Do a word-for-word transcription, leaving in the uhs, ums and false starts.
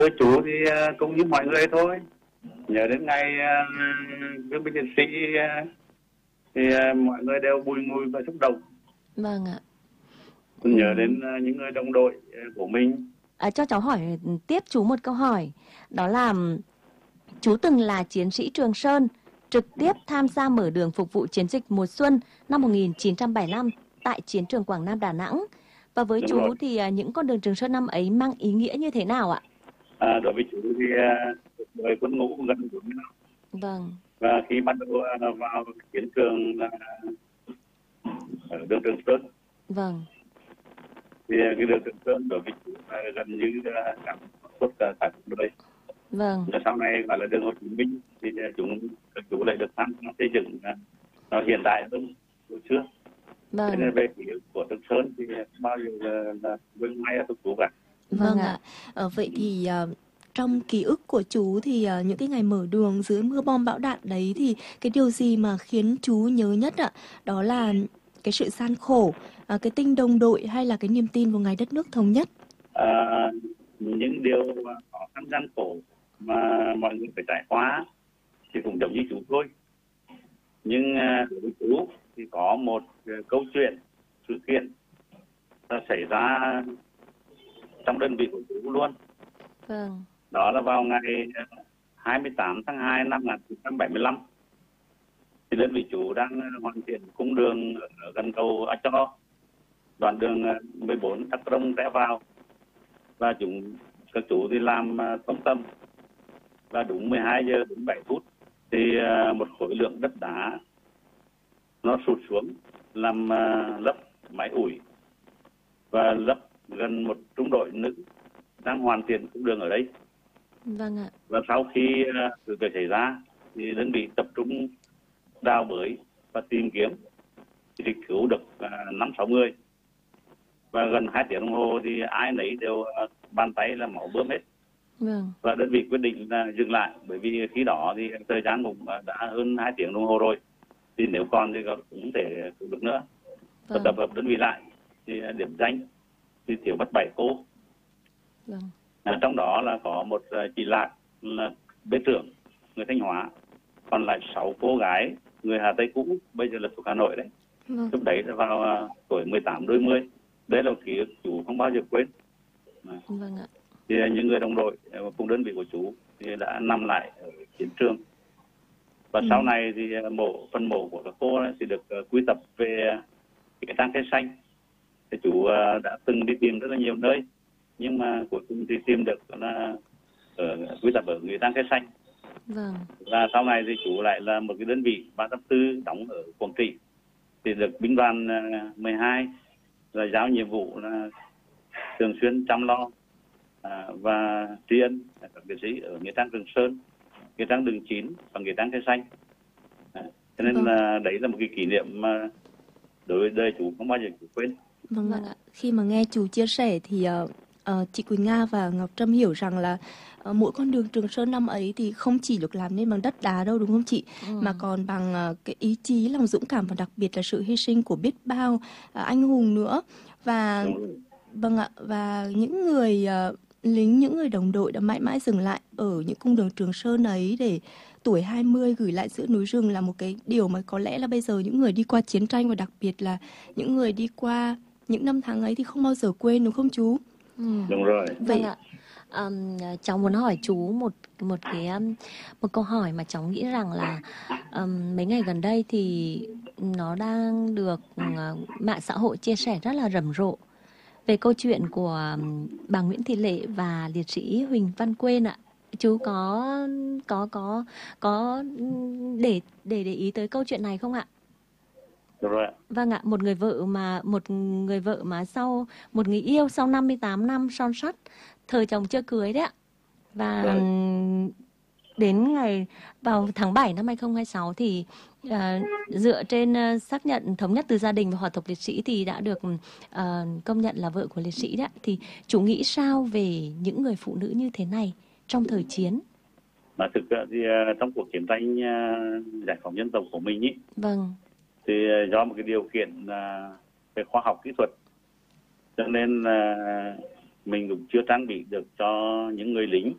Với chú thì uh, cũng như mọi người thôi. Nhớ đến ngày thương uh, binh liệt sĩ uh, thì uh, mọi người đều bùi ngùi và xúc động. Vâng ạ. Nhớ Ừ. đến uh, những người đồng đội uh, của mình. À, cho cháu hỏi tiếp chú một câu hỏi. Đó là chú từng là chiến sĩ Trường Sơn, trực tiếp tham gia mở đường phục vụ chiến dịch mùa xuân năm một nghìn chín trăm bảy mươi lăm tại chiến trường Quảng Nam, Đà Nẵng. Và với Đúng chú rồi. thì những con đường Trường Sơn năm ấy mang ý nghĩa như thế nào ạ? À, đối với chú thì uh, đời quân ngũ gần bốn mươi năm. Vâng. Và khi bắt đầu uh, vào chiến trường uh, ở đường Trường Sơn. Vâng. Thì uh, cái đường Trường Sơn đối với chú uh, gần như uh, cả suốt uh, cả cuộc đời. Vâng. Và sau này gọi là đường Hồ Chí Minh thì uh, chúng chú lại được tham xây dựng uh, nó hiện đại hơn hồi xưa. Vâng. Nên về ký ức của Trường Sơn thì bao giờ là, là vinh may ở thuộc chú cả. Vâng ạ. À, vậy thì uh, trong ký ức của chú thì uh, những cái ngày mở đường dưới mưa bom bão đạn đấy thì cái điều gì mà khiến chú nhớ nhất ạ? Đó là cái sự gian khổ, uh, cái tinh đồng đội hay là cái niềm tin vào ngày đất nước thống nhất? À, những điều khó khăn gian khổ mà mọi người phải trải qua thì cũng giống như chú thôi. Nhưng đối với chú thì có một câu chuyện, sự kiện xảy ra trong đơn vị của chú luôn. Vâng. Đó là vào ngày hai mươi tám tháng hai năm một nghìn chín trăm bảy mươi lăm. Thì đơn vị chú đang hoàn thiện cung đường ở gần cầu A Cho, đoạn đường mười bốn Đắk Rông rẽ vào. Và chúng các chú thì làm thông tâm. Và đúng mười hai giờ bốn mươi bảy phút thì một khối lượng đất đá nó sụt xuống làm lấp máy ủi và lấp gần một trung đội nữ đang hoàn thiện cung đường ở đây. Vâng ạ. Và sau khi sự việc xảy ra thì đơn vị tập trung đào bới và tìm kiếm thì cứu được năm sáu người. Và gần hai tiếng đồng hồ thì ai nấy đều bàn tay là máu bơm hết. Vâng. Và đơn vị quyết định là dừng lại bởi vì khi đó thì thời gian cũng đã hơn hai tiếng đồng hồ rồi. Thì nếu còn thì cũng không thể cứu được nữa. Và Vâng. tập hợp đơn vị lại thì điểm danh thì thiếu mất bảy cô. Vâng. À, trong đó là có một chị Lạc là bếp trưởng người Thanh Hóa, còn lại sáu cô gái người Hà Tây cũ, bây giờ là thuộc Hà Nội đấy. Vâng. Lúc đấy là vào uh, tuổi mười tám đôi mươi. Đấy là ký ức chú không bao giờ quên. À. Vâng ạ. Thì những người đồng đội cùng đơn vị của chú thì đã nằm lại ở chiến trường. Và ừ. sau này thì mộ phần mộ của các cô thì được uh, quy tập về cái trang cây xanh. Thì chú uh, đã từng đi tìm rất là nhiều nơi, nhưng mà cuối cùng thì tìm được là ở quy tập ở người trang cây xanh. Vâng. Và sau này thì chú lại là một cái đơn vị ba trăm tư đóng ở Quảng Trị, thì được binh đoàn mười hai là giao nhiệm vụ là thường xuyên chăm lo à, và tri ân các liệt sĩ ở nghĩa trang Trường Sơn, nghĩa trang Đường Chín và nghĩa trang cây xanh. À, cho nên vâng. là đấy là một cái kỷ niệm mà đối với đời chú không bao giờ chú quên. Vâng, vâng ạ. Khi mà nghe chú chia sẻ thì uh, uh, chị Quỳnh Nga và Ngọc Trâm hiểu rằng là uh, mỗi con đường Trường Sơn năm ấy thì không chỉ được làm nên bằng đất đá đâu, đúng không chị? Ừ. Mà còn bằng uh, cái ý chí, lòng dũng cảm và đặc biệt là sự hy sinh của biết bao uh, anh hùng nữa. Và vâng ạ, và những người uh, lính, những người đồng đội đã mãi mãi dừng lại ở những cung đường Trường Sơn ấy để tuổi hai mươi gửi lại giữa núi rừng là một cái điều mà có lẽ là bây giờ những người đi qua chiến tranh và đặc biệt là những người đi qua những năm tháng ấy thì không bao giờ quên, đúng không chú? Ừ. Đúng rồi. Vậy vâng ạ. Um, cháu muốn hỏi chú một một cái um, một câu hỏi mà cháu nghĩ rằng là um, mấy ngày gần đây thì nó đang được uh, mạng xã hội chia sẻ rất là rầm rộ về câu chuyện của um, bà Nguyễn Thị Lệ và liệt sĩ Huỳnh Văn Quên ạ. Chú có có có có để để để ý tới câu chuyện này không ạ? Đúng rồi. Vâng ạ, một người vợ mà một người vợ mà sau một người yêu sau năm mươi tám năm son sắt, thời chồng chưa cưới đấy ạ. Và rồi. Đến ngày vào tháng bảy năm hai không hai sáu thì uh, dựa trên uh, xác nhận thống nhất từ gia đình và hòa tộc liệt sĩ thì đã được uh, công nhận là vợ của liệt sĩ đấy. Thì chú nghĩ sao về những người phụ nữ như thế này trong thời chiến? Mà thực ra thì uh, trong cuộc chiến tranh uh, giải phóng dân tộc của mình ý, vâng, thì uh, do một cái điều kiện uh, về khoa học kỹ thuật, cho nên uh, mình cũng chưa trang bị được cho những người lính